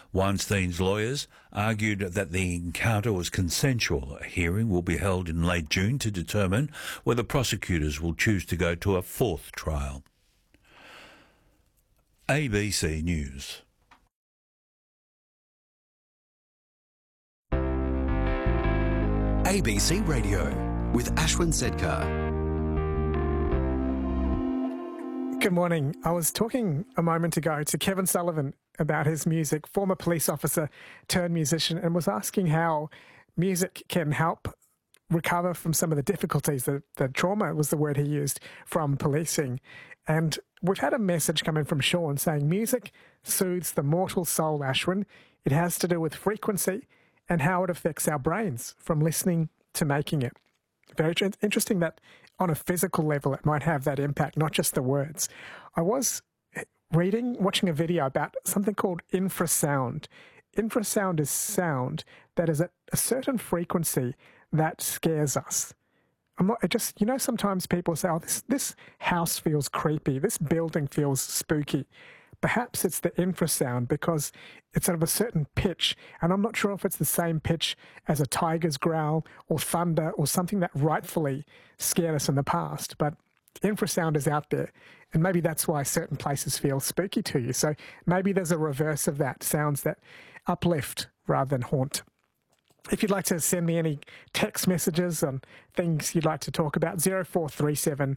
Weinstein's lawyers argued that the encounter was consensual. A hearing will be held in late June to determine whether prosecutors will choose to go to a fourth trial. ABC News. ABC Radio with Ashwin Sedkar. Good morning. I was talking a moment ago to Kevin Sullivan about his music, former police officer turned musician, and was asking how music can help recover from some of the difficulties, the trauma was the word he used, from policing. And we've had a message coming from Sean saying music soothes the mortal soul, Ashwin. It has to do with frequency and how it affects our brains from listening to making it. Very interesting that on a physical level it might have that impact, not just the words. I was watching a video about something called infrasound. Infrasound is sound that is at a certain frequency that scares us. Sometimes people say, oh, this house feels creepy, this building feels spooky. Perhaps it's the infrasound because it's at a certain pitch, and I'm not sure if it's the same pitch as a tiger's growl or thunder or something that rightfully scared us in the past. But infrasound is out there, and maybe that's why certain places feel spooky to you. So maybe there's a reverse of that, sounds that uplift rather than haunt. If you'd like to send me any text messages on things you'd like to talk about, 0437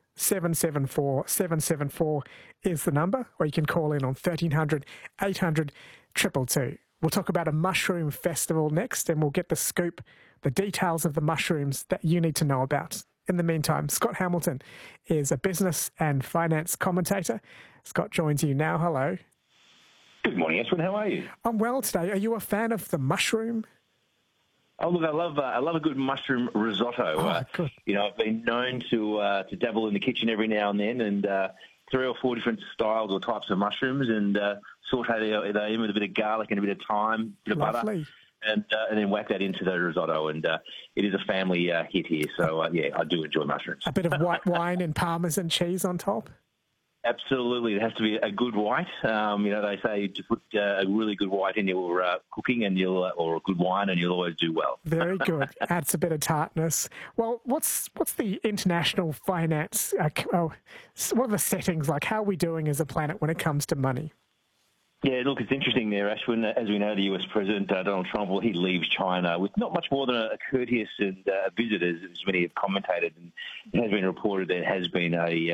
774 774 is the number, or you can call in on 1300 800 222. We'll talk about a mushroom festival next, and we'll get the scoop, the details of the mushrooms that you need to know about. In the meantime, Scott Hamilton is a business and finance commentator. Scott joins you now. Hello. Good morning, Ashwin. How are you? I'm well today. Are you a fan of the mushroom? Oh, look, I love a good mushroom risotto. Good. I've been known to dabble in the kitchen every now and then, and 3 or 4 different styles or types of mushrooms, and saute they in with a bit of garlic and a bit of thyme, a bit of butter, and then whack that into the risotto. And it is a family hit here, so I do enjoy mushrooms. A bit of white wine and Parmesan cheese on top. Absolutely. It has to be a good white. They say to put a really good white in your cooking or a good wine, and you'll always do well. Very good. Adds a bit of tartness. Well, what's the international finance? What are the settings like? How are we doing as a planet when it comes to money? Yeah, look, it's interesting there, Ashwin. As we know, the US President, Donald Trump, he leaves China with not much more than a courteous and visit, as many have commentated. And it has been reported there has been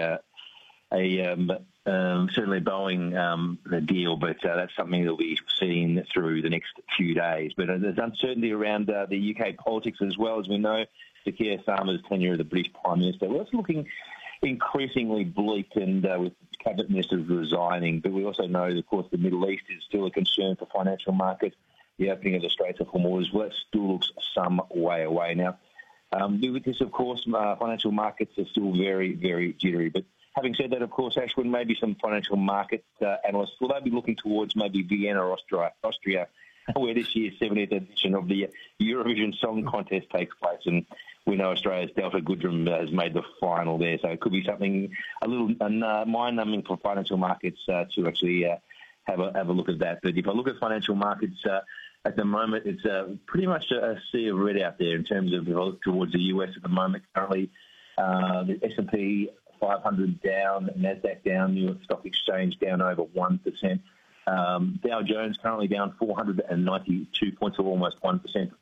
certainly a Boeing deal, but that's something that we'll be seeing through the next few days. But there's uncertainty around the UK politics as well. As we know, the Keir Starmer's tenure as the British Prime Minister, well, it's looking increasingly bleak, and with cabinet ministers resigning. But we also know, of course, the Middle East is still a concern for financial markets. The opening of the Straits of Hormuz, well, that still looks some way away. Now, with this, of course, financial markets are still very, very jittery. But having said that, of course, Ashwin, maybe some financial market analysts, will they be looking towards maybe Vienna or Austria, where this year's 70th edition of the Eurovision Song Contest takes place. And we know Australia's Delta Goodrem has made the final there. So it could be something a little mind-numbing for financial markets to actually have a look at that. But if I look at financial markets at the moment, it's pretty much a sea of red out there in terms of towards the US at the moment. Currently, the S&P 500 down, NASDAQ down, New York Stock Exchange down over 1%. Dow Jones currently down 492 points, or almost 1% to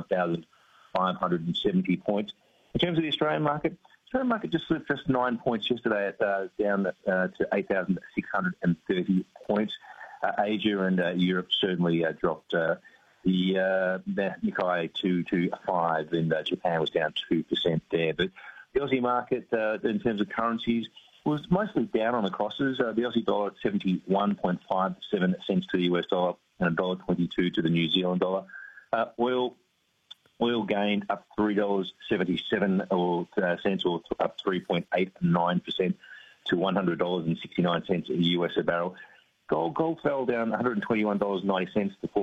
49,570 points. In terms of the Australian market just slipped just 9 points yesterday, down to 8,630 points. Asia and Europe certainly dropped. The Nikkei 225 in Japan was down 2% there. But the Aussie market, in terms of currencies, was mostly down on the crosses. The Aussie dollar at 71.57 cents to the US dollar and $1.22 to the New Zealand dollar. Oil gained up $3.77 cents, or up 3.89% to $100.69 a US a barrel. Gold fell down $121.90 to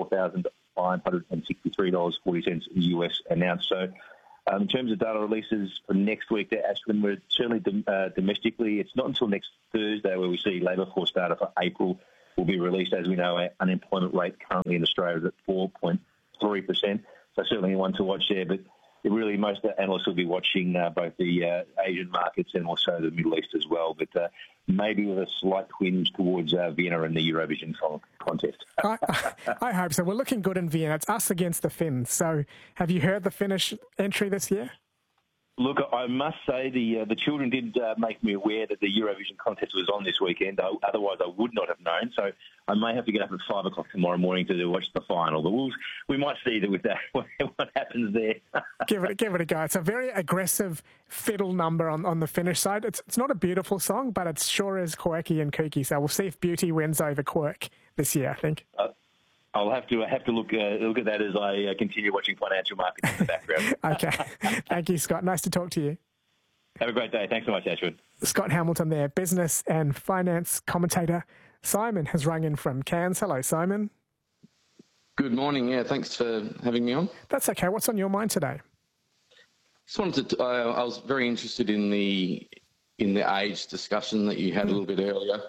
$4,563.40 US an ounce. So in terms of data releases for next week, Ashwin, we're certainly domestically, it's not until next Thursday where we see labour force data for April. will be released. As we know, our unemployment rate currently in Australia is at 4.3%. So certainly one to watch there. But really, most analysts will be watching both the Asian markets and also the Middle East as well. But maybe with a slight twinge towards Vienna and the Eurovision Song Contest. I hope so. We're looking good in Vienna. It's us against the Finns. So have you heard the Finnish entry this year? Look, I must say the children did make me aware that the Eurovision contest was on this weekend. Otherwise, I would not have known. So I may have to get up at 5 o'clock tomorrow morning to watch the final. But we might see that with that what happens there. Give it a go. It's a very aggressive fiddle number on the Finnish side. It's not a beautiful song, but it sure is quirky and kooky. So we'll see if beauty wins over quirk this year, I think. I'll have to look at that as I continue watching Financial Markets in the background. Okay. Thank you, Scott. Nice to talk to you. Have a great day. Thanks so much, Ashwin. Scott Hamilton there, business and finance commentator. Simon has rung in from Cairns. Hello, Simon. Good morning. Yeah, thanks for having me on. That's okay. What's on your mind today? Just wanted to. I was very interested in the age discussion that you had a little bit earlier.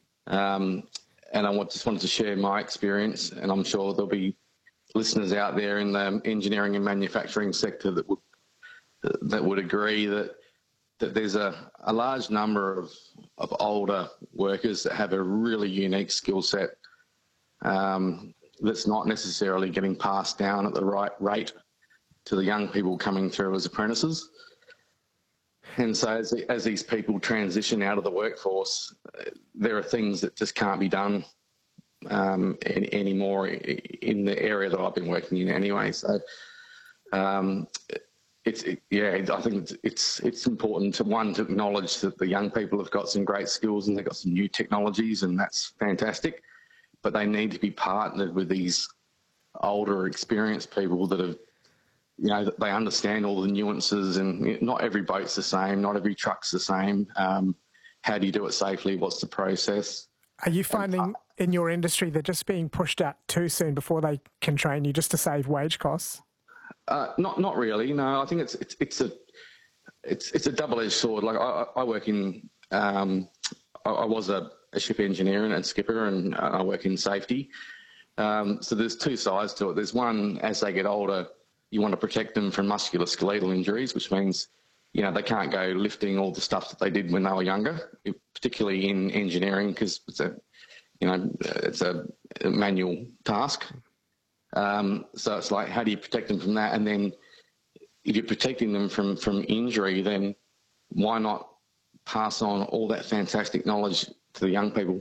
And I just wanted to share my experience, and I'm sure there'll be listeners out there in the engineering and manufacturing sector that would agree that there's a large number of older workers that have a really unique skill set that's not necessarily getting passed down at the right rate to the young people coming through as apprentices. And so as these people transition out of the workforce, there are things that just can't be done anymore in the area that I've been working in anyway. So I think it's important to acknowledge that the young people have got some great skills and they've got some new technologies, and that's fantastic. But they need to be partnered with these older, experienced people that have, that they understand all the nuances, and not every boat's the same, not every truck's the same. How do you do it safely? What's the process? Are you finding in your industry they're just being pushed out too soon before they can train you, just to save wage costs? Not really. No, I think it's a double-edged sword. Like I work in, I was a ship engineer and skipper, and I work in safety. So there's two sides to it. There's one, as they get older, you want to protect them from musculoskeletal injuries, which means, they can't go lifting all the stuff that they did when they were younger, particularly in engineering, because it's a manual task. So it's like, how do you protect them from that? And then if you're protecting them from injury, then why not pass on all that fantastic knowledge to the young people?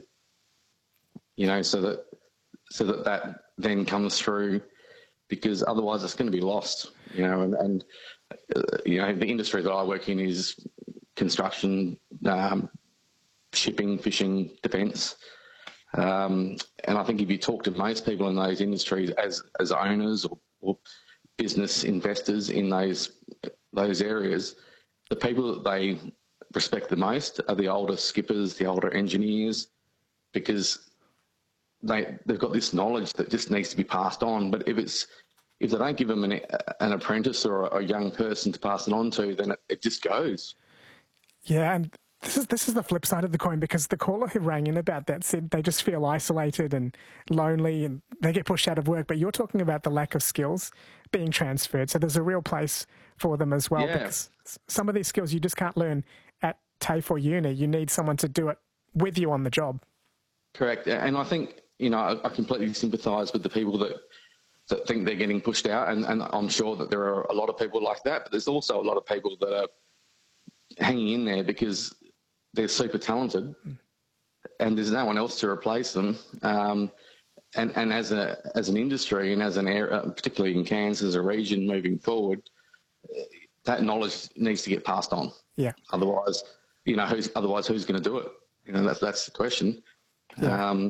So that then comes through, because otherwise it's going to be lost, and the industry that I work in is construction, shipping, fishing, defence. And I think if you talk to most people in those industries as owners or business investors in those areas, the people that they respect the most are the older skippers, the older engineers, because they've got this knowledge that just needs to be passed on. But if they don't give them an apprentice or a young person to pass it on to, then it just goes. Yeah, and this is the flip side of the coin, because the caller who rang in about that said they just feel isolated and lonely and they get pushed out of work. But you're talking about the lack of skills being transferred. So there's a real place for them as well. Yeah. Because some of these skills you just can't learn at TAFE or uni. You need someone to do it with you on the job. Correct. And I think, I completely sympathise with the people that think they're getting pushed out, and I'm sure that there are a lot of people like that, but there's also a lot of people that are hanging in there because they're super talented and there's no one else to replace them. And as an industry and as an area, particularly in Cairns as a region moving forward, that knowledge needs to get passed on. Yeah. Otherwise, who's going to do it? That's the question. Yeah.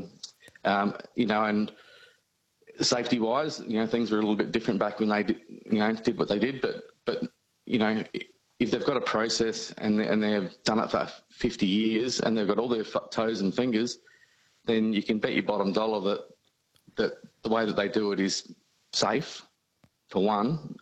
And safety-wise, things were a little bit different back when they did what they did. But if they've got a process and they've done it for 50 years and they've got all their toes and fingers, then you can bet your bottom dollar that the way that they do it is safe, for one,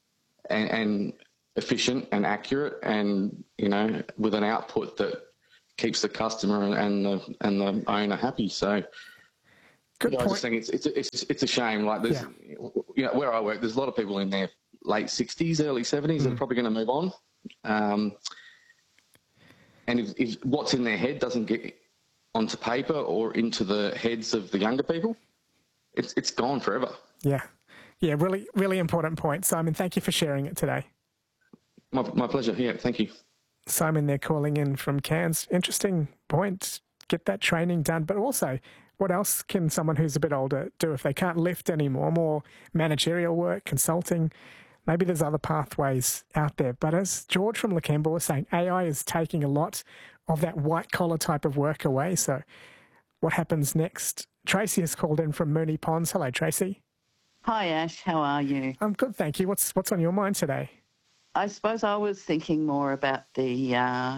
and efficient and accurate, and with an output that keeps the customer and the owner happy. So Good I point. just think it's a shame. Like there's, where I work, there's a lot of people in their late 60s, early 70s that are probably going to move on. And if what's in their head doesn't get onto paper or into the heads of the younger people, it's gone forever. Yeah. Yeah, really, really important point. Simon, thank you for sharing it today. My pleasure. Yeah, thank you. Simon, they're calling in from Cairns. Interesting point. Get that training done. But also, what else can someone who's a bit older do if they can't lift anymore? More managerial work, consulting. Maybe there's other pathways out there. But as George from Lakemba was saying, AI is taking a lot of that white-collar type of work away. So what happens next? Tracy has called in from Moonee Ponds. Hello, Tracy. Hi, Ash. How are you? I'm good, thank you. What's on your mind today? I suppose I was thinking more about the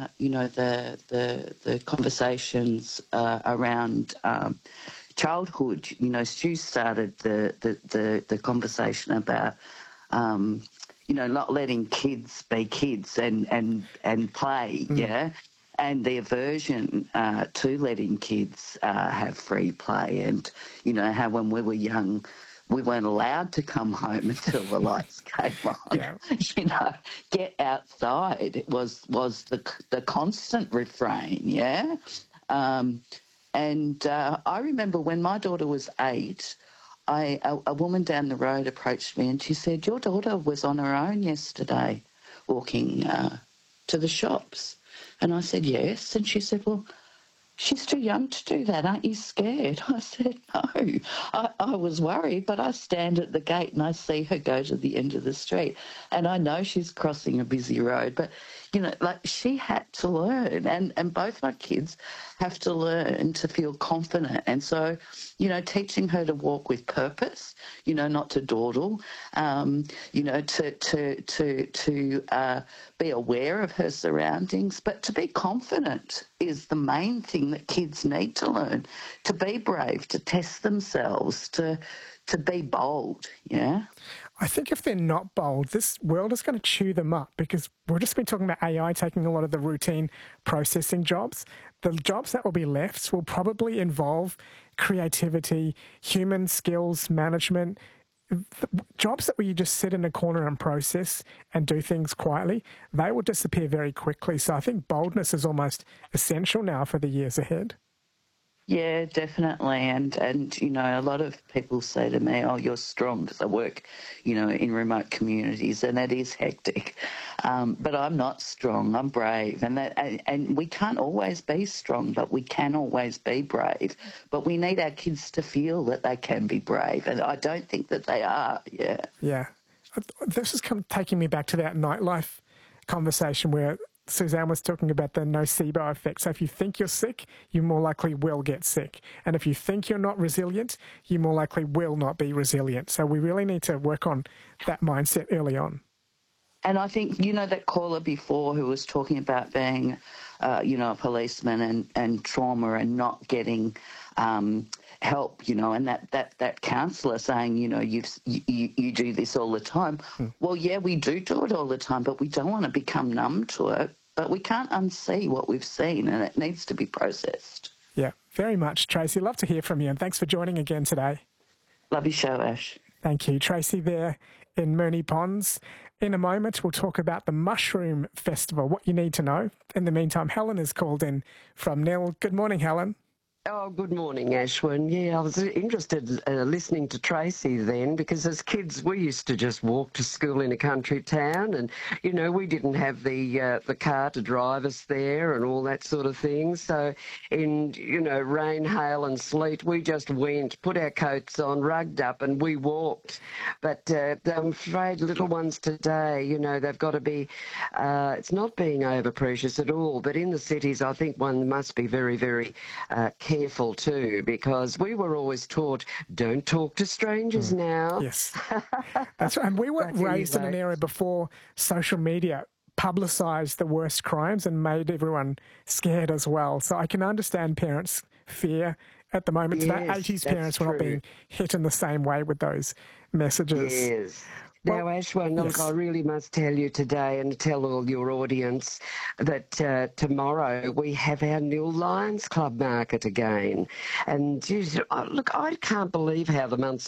conversations around childhood. You know, Stu started the conversation about not letting kids be kids and play, and the aversion to letting kids have free play, and how when we were young, we weren't allowed to come home until the lights came on. Yeah. Get outside. It was the constant refrain, And I remember when my daughter was 8, a woman down the road approached me and she said, "Your daughter was on her own yesterday walking to the shops." And I said, "Yes." And she said, "Well, she's too young to do that. Aren't you scared?" I said, "No." I was worried, but I stand at the gate and I see her go to the end of the street. And I know she's crossing a busy road, but, she had to learn. And both my kids have to learn to feel confident. And so, teaching her to walk with purpose, not to dawdle, to be aware of her surroundings, but to be confident is the main thing that kids need to learn, to be brave, to test themselves, to be bold, I think if they're not bold, this world is going to chew them up, because we've just been talking about AI taking a lot of the routine processing jobs. The jobs that will be left will probably involve creativity, human skills, management, jobs that where you just sit in a corner and process and do things quietly. They will disappear very quickly. So I think boldness is almost essential now for the years ahead. Yeah, definitely. And a lot of people say to me, "Oh, you're strong," because I work, in remote communities, and it is hectic. But I'm not strong. I'm brave. And we can't always be strong, but we can always be brave. But we need our kids to feel that they can be brave. And I don't think that they are, Yeah. This is taking me back to that nightlife conversation where Suzanne was talking about the nocebo effect. So if you think you're sick, you more likely will get sick. And if you think you're not resilient, you more likely will not be resilient. So we really need to work on that mindset early on. And I think, that caller before who was talking about being, a policeman and trauma and not getting help, and that counsellor saying, you do this all the time. Well, yeah, we do it all the time, but we don't want to become numb to it. But we can't unsee what we've seen, and it needs to be processed. Yeah, very much, Tracy. Love to hear from you, and thanks for joining again today. Love your show, Ash. Thank you. Tracy there in Moonee Ponds. In a moment, we'll talk about the Mushroom Festival, what you need to know. In the meantime, Helen is called in from Nil. Good morning, Helen. Oh, good morning, Ashwin. Yeah, I was interested listening to Tracy then, because as kids we used to just walk to school in a country town, and we didn't have the car to drive us there and all that sort of thing. So in rain, hail, and sleet, we just went, put our coats on, rugged up, and we walked. But I'm afraid little ones today, they've got to be. It's not being over precious at all, but in the cities, I think one must be very, very careful too, because we were always taught, don't talk to strangers now. Yes. That's right. And we were raised in an era before social media publicised the worst crimes and made everyone scared as well. So I can understand parents' fear at the moment. Yes, that 80s parents were not being hit in the same way with those messages. Yes. Now, Ashwin, yes. look, I really must tell you today and tell all your audience that tomorrow we have our Nil Lions Club market again. And look, I can't believe how the month's